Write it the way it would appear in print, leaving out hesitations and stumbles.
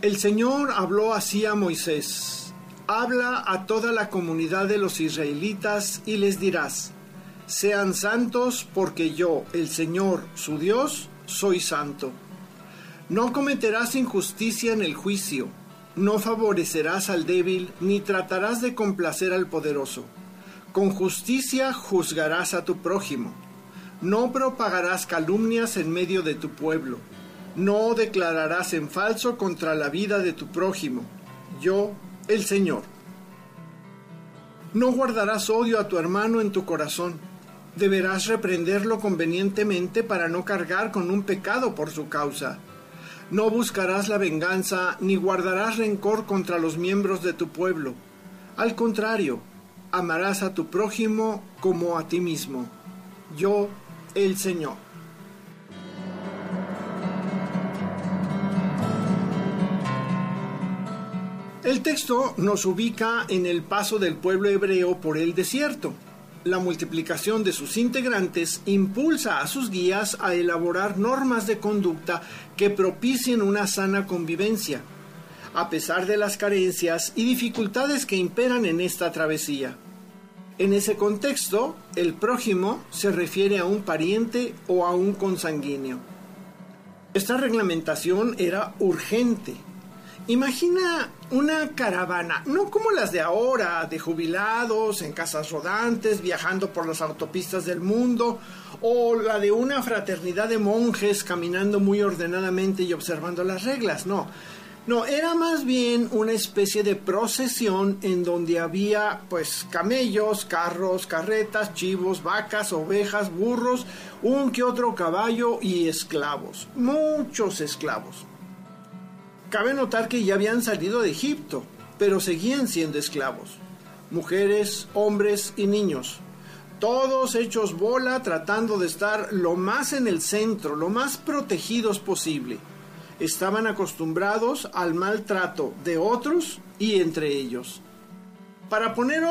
El Señor habló así a Moisés: habla a toda la comunidad de los israelitas y les dirás: sean santos porque yo, el Señor, su Dios, soy santo. No cometerás injusticia en el juicio, no favorecerás al débil, ni tratarás de complacer al poderoso. Con justicia juzgarás a tu prójimo. No propagarás calumnias en medio de tu pueblo. No declararás en falso contra la vida de tu prójimo. Yo, el Señor. No guardarás odio a tu hermano en tu corazón. Deberás reprenderlo convenientemente para no cargar con un pecado por su causa. No buscarás la venganza ni guardarás rencor contra los miembros de tu pueblo. Al contrario, amarás a tu prójimo como a ti mismo. Yo, el Señor. El texto nos ubica en el paso del pueblo hebreo por el desierto. La multiplicación de sus integrantes impulsa a sus guías a elaborar normas de conducta que propicien una sana convivencia, a pesar de las carencias y dificultades que imperan en esta travesía. En ese contexto, el prójimo se refiere a un pariente o a un consanguíneo. Esta reglamentación era urgente. Imagina una caravana, no como las de ahora, de jubilados en casas rodantes, viajando por las autopistas del mundo, o la de una fraternidad de monjes caminando muy ordenadamente y observando las reglas. No, era más bien una especie de procesión en donde había camellos, carros, carretas, chivos, vacas, ovejas, burros, un que otro caballo y esclavos, muchos esclavos. Cabe notar que ya habían salido de Egipto, pero seguían siendo esclavos. Mujeres, hombres y niños, todos hechos bola tratando de estar lo más en el centro, lo más protegidos posible. Estaban acostumbrados al maltrato de otros y entre ellos. Para poner